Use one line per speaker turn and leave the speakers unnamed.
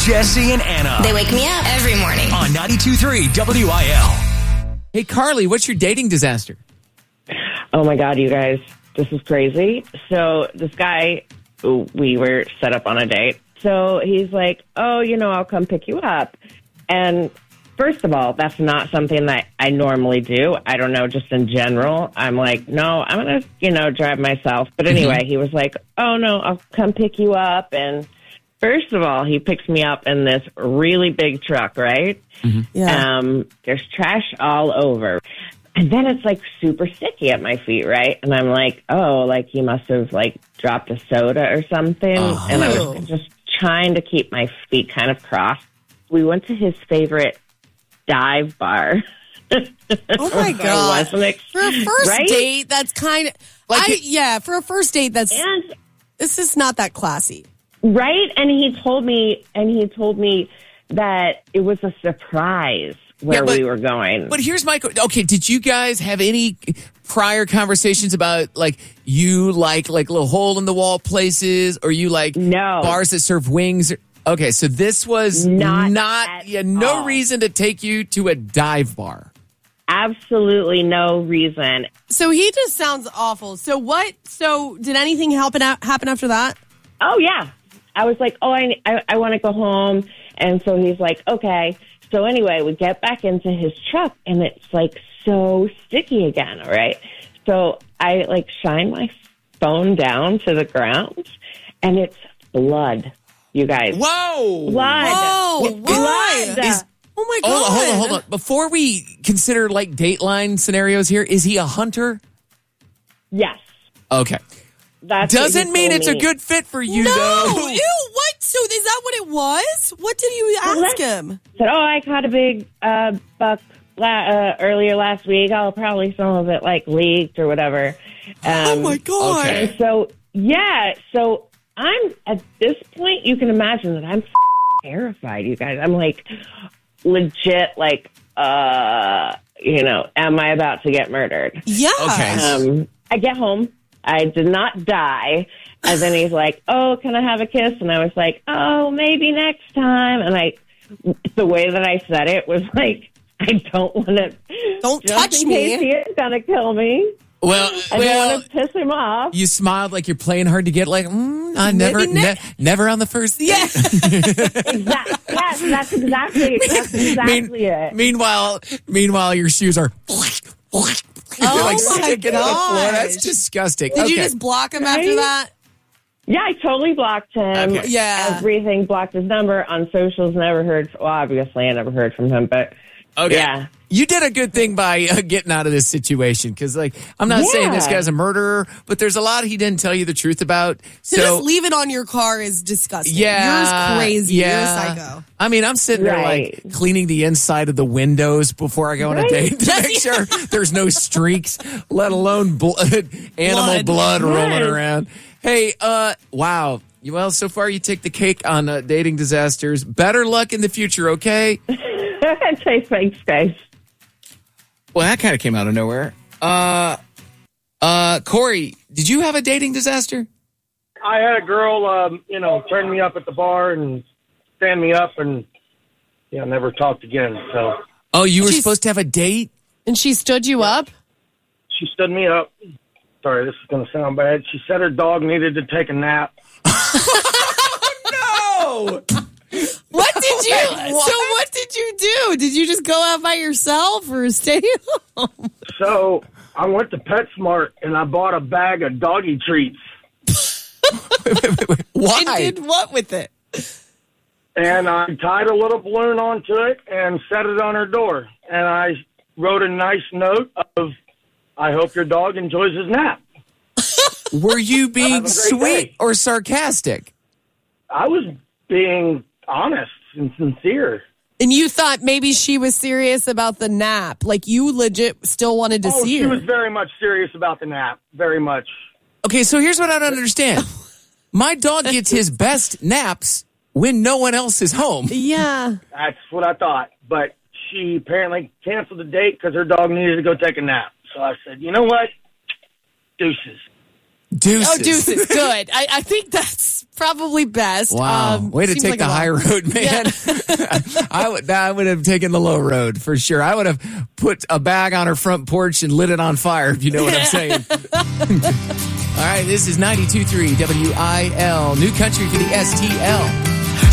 Jesse and Anna.
They wake me up every morning.
On 92.3 WIL.
Hey, Carly, what's your dating disaster?
Oh my God, you guys, this is crazy. So this guy, we were set up on a date. So he's like, oh, I'll come pick you up. And first of all, that's not something that I normally do. I don't know, just in general. I'm like, no, I'm going to, drive myself. But anyway, he was like, oh no, I'll come pick you up. And first of all, he picks me up in this really big truck, right?
Mm-hmm.
Yeah.
There's trash all over. And then it's like super sticky at my feet, right? And I'm like, oh, like he must have like dropped a soda or something. And I was just trying to keep my feet kind of crossed. We went to his favorite dive bar.
Oh my God. For a first
right?
date, that's kind of for a first date, this is not that classy.
Right? And he told me that it was a surprise where we were going.
But here's my okay, did you guys have any prior conversations about like you like little hole in the wall places, or you like bars that serve wings? Okay, so this was not no reason to take you to a dive bar.
Absolutely no reason.
So he just sounds awful. So did anything happen after that?
Oh yeah. I was like, oh, I want to go home. And so he's like, okay. So anyway, we get back into his truck and it's like so sticky again. All right. So I like shine my phone down to the ground and it's blood, you guys.
Whoa.
Blood.
Whoa.
Blood.
Oh my God.
Hold on. Before we consider like Dateline scenarios here, is he a hunter?
Yes.
Okay.
That's
doesn't mean it's a good fit for you, though.
Ew, what? So is that what it was? What did you ask him?
Said, oh, I caught a big buck earlier last week. Oh, probably some of it like leaked or whatever.
Oh my God.
Okay.
So, so I'm at this point, you can imagine that I'm terrified, you guys. I'm like legit like, am I about to get murdered?
Yeah.
Okay.
I get home. I did not die. And then he's like, oh, can I have a kiss? And I was like, oh, maybe next time. And the way that I said it was like, I don't want to.
Don't touch me.
In case he is going to kill me.
Well,
I don't want to piss him off.
You smiled like you're playing hard to get. Like, I never on the first.
Yeah.
Exactly. Yes, that's exactly it.
Meanwhile, your shoes are.
Oh
like
my
sticking to the floor.
gosh.
That's disgusting.
Did you just block him after that?
Yeah, I totally blocked him.
Okay.
Yeah.
Everything, blocked his number on socials. Obviously I never heard from him, but
okay.
Yeah.
You did a good thing by getting out of this situation, because, like, I'm not saying this guy's a murderer, but there's a lot he didn't tell you the truth about.
To just leave it on your car is disgusting.
Yeah,
You're crazy.
yeah.
You're a psycho.
I mean, I'm sitting there, like, cleaning the inside of the windows before I go on a date to make sure there's no streaks, let alone animal blood rolling around. Hey, wow. Well, so far you take the cake on dating disasters. Better luck in the future, okay?
Thanks, guys.
Well, that kind of came out of nowhere. Corey, did you have a dating disaster?
I had a girl, turn me up at the bar and stand me up and, never talked again. So.
Oh, you were supposed to have a date?
And she stood you up?
She stood me up. Sorry, this is going to sound bad. She said her dog needed to take a nap.
No!
What did you do? Did you just go out by yourself or stay home?
So I went to PetSmart and I bought a bag of doggy treats.
Wait. Why?
And did what with it?
And I tied a little balloon onto it and set it on her door. And I wrote a nice note of, I hope your dog enjoys his nap.
Were you being sweet or sarcastic?
I was being honest and sincere.
And you thought maybe she was serious about the nap. Like you legit still wanted to see her.
She was very much serious about the nap. Very much.
Okay, so here's what I don't understand. My dog gets his best naps when no one else is home.
Yeah.
That's what I thought. But she apparently canceled the date because her dog needed to go take a nap. So I said, you know what? Deuces.
Deuces.
Oh, deuces. Good. I think that's probably best.
Wow. Way to
seems
take
like
the
a lot.
high road, man. I would have taken the low road for sure. I would have put a bag on her front porch and lit it on fire, if you know what I'm saying. All right, this is 92.3 WIL, New Country for the STL.